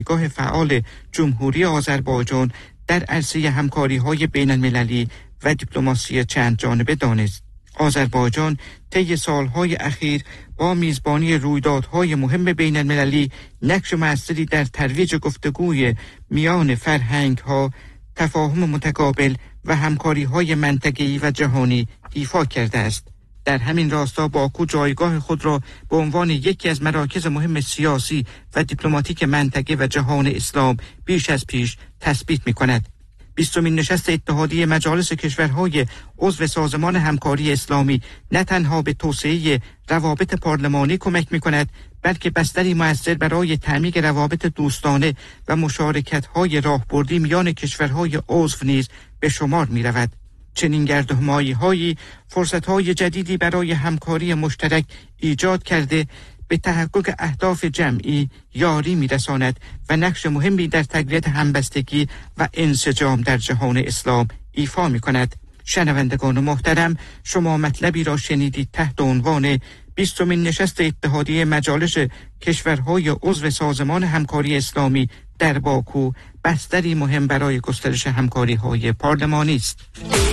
نگاه فعال جمهوری آذربایجان در عرصه همکاری‌های بین‌المللی و دیپلماسی چند جانبه دانست. آذربایجان طی سالهای اخیر با میزبانی رویدادهای مهم بین‌المللی نقش مؤثری در ترویج گفتگوی میان فرهنگ‌ها، تفاهم متقابل و همکاری‌های منطقه‌ای و جهانی ایفا کرده است. در همین راستا باکو جایگاه خود را به عنوان یکی از مراکز مهم سیاسی و دیپلماتیک منطقه و جهان اسلام بیش از پیش تثبیت می‌کند. 20مین نشست اتحادیه مجالس کشورهای عضو سازمان همکاری اسلامی نه تنها به توسعه روابط پارلمانی کمک می‌کند، بلکه بستری مؤثر برای تعمیق روابط دوستانه و مشارکت‌های راهبردی میان کشورهای عضو نیز به شمار می‌رود. چنین گردهمایی‌هایی فرصت‌های جدیدی برای همکاری مشترک ایجاد کرده، به تحقق اهداف جمعی یاری می‌رساند و نقش مهمی در تقویت همبستگی و انسجام در جهان اسلام ایفا می‌کند. شنوندگان محترم، شما مطلبی را شنیدید تحت عنوان 20مین نشست اتحادیه مجالس کشورهای عضو سازمان همکاری اسلامی در باکو، بستری مهم برای گسترش همکاری‌های پارلمانی است.